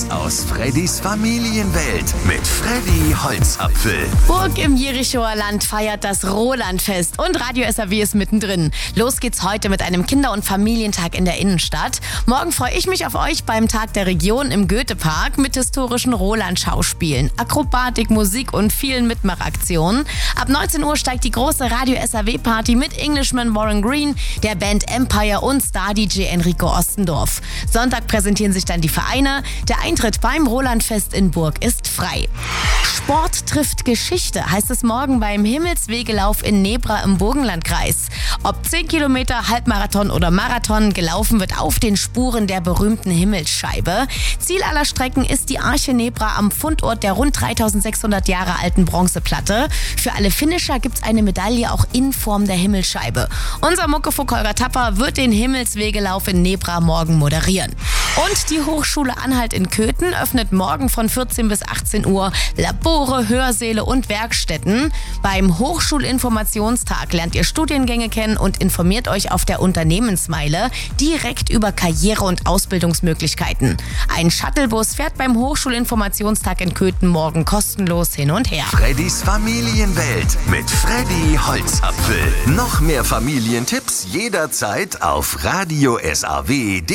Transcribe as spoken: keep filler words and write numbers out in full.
Tipps aus Freddys Familienwelt mit Freddy Holzapfel. Burg im Jerichoer Land feiert das Rolandfest und Radio S R W ist mittendrin. Los geht's heute mit einem Kinder- und Familientag in der Innenstadt. Morgen freue ich mich auf euch beim Tag der Region im Goethepark mit historischen Roland-Schauspielen, Akrobatik, Musik und vielen Mitmachaktionen. Ab neunzehn Uhr steigt die große Radio S R W-Party mit Englishman Warren Green, der Band Empire und Star-D J Enrico Ostendorf. Sonntag präsentieren sich dann die Vereine. Der Eintritt beim Rolandfest in Burg ist frei. Sport trifft Geschichte, heißt es morgen beim Himmelswegelauf in Nebra im Burgenlandkreis. Ob zehn Kilometer, Halbmarathon oder Marathon, gelaufen wird auf den Spuren der berühmten Himmelsscheibe. Ziel aller Strecken ist die Arche Nebra am Fundort der rund dreitausendsechshundert Jahre alten Bronzeplatte. Für alle Finisher gibt's eine Medaille auch in Form der Himmelsscheibe. Unser Muckefuck Holger Tapper wird den Himmelswegelauf in Nebra morgen moderieren. Und die Hochschule Anhalt in Köthen öffnet morgen von vierzehn bis achtzehn Uhr Labore, Hörsäle und Werkstätten. Beim Hochschulinformationstag lernt ihr Studiengänge kennen und informiert euch auf der Unternehmensmeile direkt über Karriere- und Ausbildungsmöglichkeiten. Ein Shuttlebus fährt beim Hochschulinformationstag in Köthen morgen kostenlos hin und her. Freddys Familienwelt mit Freddy Holzapfel. Noch mehr Familientipps jederzeit auf Radio S R W.